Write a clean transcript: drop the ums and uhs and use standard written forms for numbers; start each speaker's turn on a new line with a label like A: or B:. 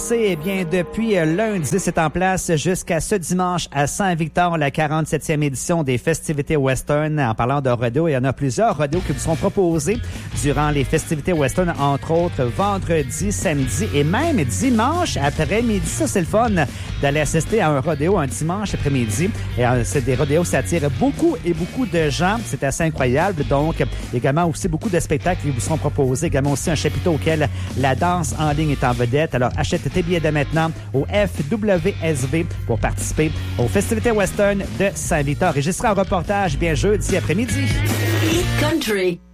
A: passé, eh bien, depuis lundi, c'est en place jusqu'à ce dimanche à Saint-Victor, la 47e édition des festivités western. En parlant de rodéo, il y en a plusieurs rodéos qui vous seront proposés durant les festivités western, entre autres vendredi, samedi et même dimanche après-midi. Ça, c'est le fun d'aller assister à un rodéo un dimanche après-midi. Et c'est des rodéos, ça attire beaucoup et beaucoup de gens. C'est assez incroyable. Donc, également aussi beaucoup de spectacles qui vous seront proposés. Également aussi un chapiteau auquel la danse en ligne est en vedette. Alors, achète tes billets dès maintenant au FWSV pour participer aux festivités western de Saint-Victor. Et j'y serai en reportage bien jeudi après-midi.
B: Hit Country.